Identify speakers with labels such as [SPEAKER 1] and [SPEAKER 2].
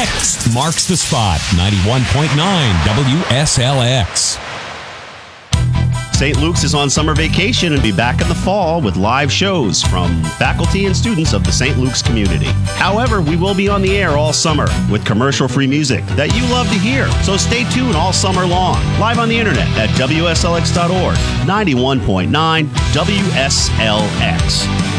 [SPEAKER 1] Next marks the spot. 91.9 WSLX.
[SPEAKER 2] St. Luke's is on summer vacation and be back in the fall with live shows from faculty and students of the St. Luke's community. However, we will be on the air all summer with commercial-free music that you love to hear. So stay tuned all summer long, live on the internet at WSLX.org, 91.9 WSLX.